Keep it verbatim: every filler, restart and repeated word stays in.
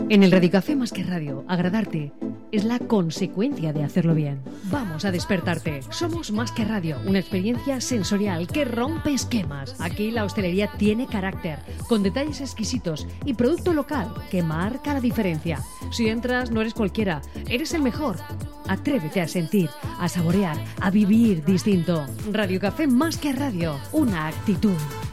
En el Radiocafé Más que Radio, agradarte es la consecuencia de hacerlo bien. Vamos a despertarte. Somos Más que Radio, una experiencia sensorial que rompe esquemas. Aquí la hostelería tiene carácter, con detalles exquisitos y producto local que marca la diferencia. Si entras, no eres cualquiera, eres el mejor. Atrévete a sentir, a saborear, a vivir distinto. Radiocafé Más que Radio, una actitud.